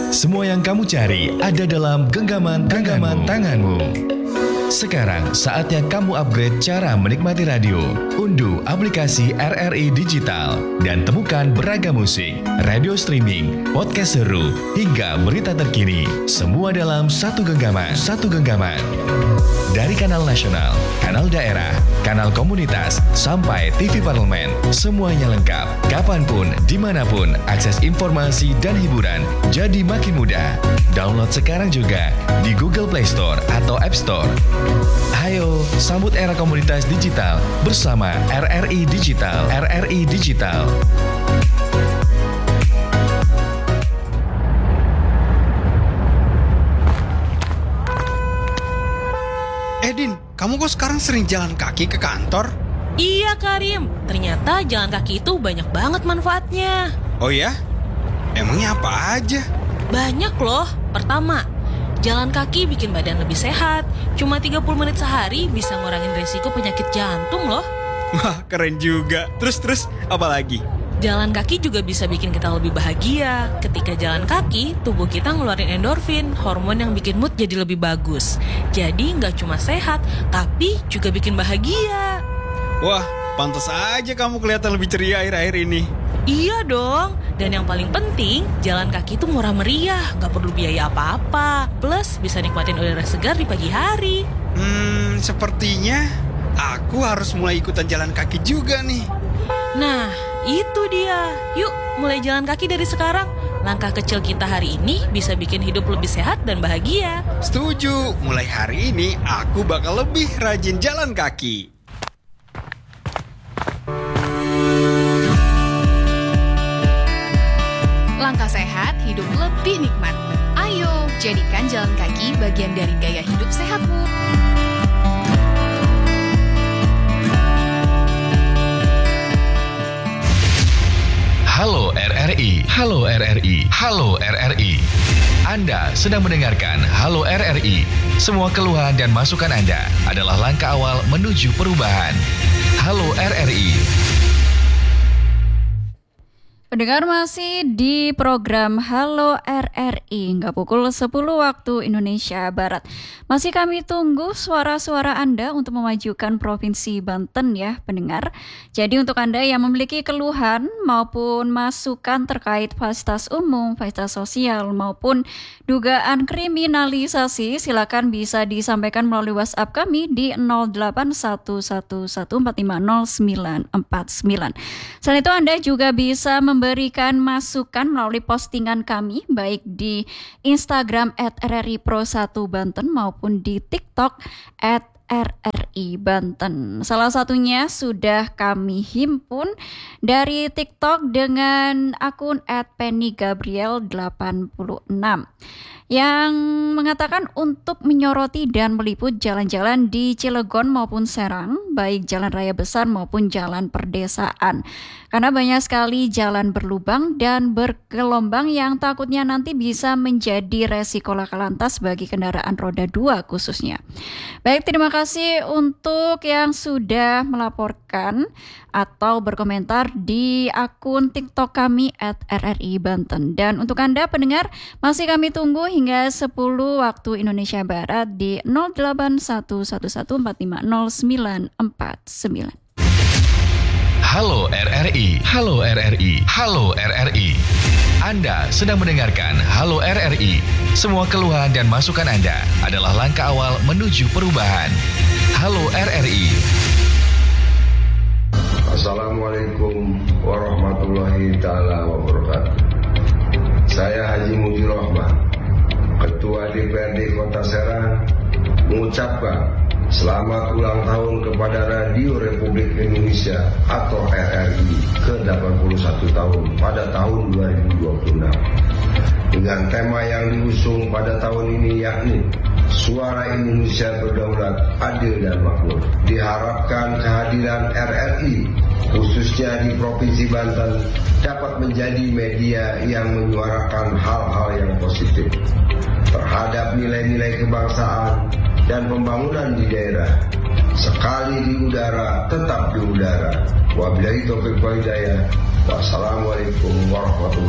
Semua yang kamu cari ada dalam genggaman tanganmu. Sekarang saatnya kamu upgrade cara menikmati radio. Unduh aplikasi RRI Digital dan temukan beragam musik, radio streaming, podcast seru, hingga berita terkini. Semua dalam satu genggaman. Dari kanal nasional, kanal daerah, kanal komunitas, sampai TV parlemen, semuanya lengkap. Kapanpun, dimanapun, akses informasi dan hiburan jadi makin mudah. Download sekarang juga di Google Play Store atau App Store. Ayo, sambut era komunitas digital bersama RRI Digital. RRI Digital. Din, kamu kok sekarang sering jalan kaki ke kantor? Iya Karim, ternyata jalan kaki itu banyak banget manfaatnya. Oh ya? Emangnya apa aja? Banyak loh. Pertama, jalan kaki bikin badan lebih sehat. Cuma 30 menit sehari bisa ngurangin resiko penyakit jantung loh. Wah, keren juga. Terus, apa lagi? Jalan kaki juga bisa bikin kita lebih bahagia. Ketika jalan kaki, tubuh kita ngeluarin endorfin, hormon yang bikin mood jadi lebih bagus. Jadi nggak cuma sehat, tapi juga bikin bahagia. Wah, pantas aja kamu kelihatan lebih ceria akhir-akhir ini. Iya dong, dan yang paling penting, jalan kaki itu murah meriah, nggak perlu biaya apa-apa. Plus bisa nikmatin udara segar di pagi hari. Sepertinya aku harus mulai ikutan jalan kaki juga nih. Nah, itu dia. Yuk, mulai jalan kaki dari sekarang. Langkah kecil kita hari ini bisa bikin hidup lebih sehat dan bahagia. Setuju, mulai hari ini aku bakal lebih rajin jalan kaki. Langkah sehat, hidup lebih nikmat. Ayo, jadikan jalan kaki bagian dari gaya hidup sehatmu. Halo RRI, halo RRI, halo RRI. Anda sedang mendengarkan Halo RRI. Semua keluhan dan masukan Anda adalah langkah awal menuju perubahan. Halo RRI. Pendengar masih di program Halo RRI, hingga pukul 10 waktu Indonesia Barat. Masih kami tunggu suara-suara Anda untuk memajukan Provinsi Banten ya pendengar. Jadi untuk Anda yang memiliki keluhan maupun masukan terkait fasilitas umum, fasilitas sosial maupun dugaan kriminalisasi, silakan bisa disampaikan melalui WhatsApp kami di 081114500949. Selain itu Anda juga bisa memberikan masukan melalui postingan kami baik di Instagram @rripro1banten maupun di TikTok @RRI Banten. Salah satunya sudah kami himpun dari TikTok dengan akun @pennygabriel86 yang mengatakan untuk menyoroti dan meliput jalan-jalan di Cilegon maupun Serang, baik jalan raya besar maupun jalan perdesaan. Karena banyak sekali jalan berlubang dan bergelombang yang takutnya nanti bisa menjadi resiko laka lantas bagi kendaraan roda 2 khususnya. Baik, terima kasih untuk yang sudah melaporkan atau berkomentar di akun TikTok kami @RRI Banten. Dan untuk Anda pendengar, masih kami tunggu hingga 10 waktu Indonesia Barat di 0811450949. Halo RRI, halo RRI, halo RRI. Anda sedang mendengarkan Halo RRI. Semua keluhan dan masukan Anda adalah langkah awal menuju perubahan. Halo RRI. Assalamualaikum warahmatullahi ta'ala wabarakatuh. Saya Haji Muji Rohman, Ketua DPRD Kota Serang, mengucapkan selamat ulang tahun kepada Radio Republik Indonesia atau RRI ke-81 tahun pada tahun 2026. Dengan tema yang diusung pada tahun ini yakni Suara Indonesia Berdaulat, Adil dan Makmur. Diharapkan kehadiran RRI khususnya di Provinsi Banten dapat menjadi media yang menyuarakan hal-hal yang positif terhadap nilai-nilai kebangsaan dan pembangunan di daerah. Sekali di udara, tetap di udara. Wabillahi taufiq wal hidayah. Wassalamualaikum warahmatullahi wabarakatuh.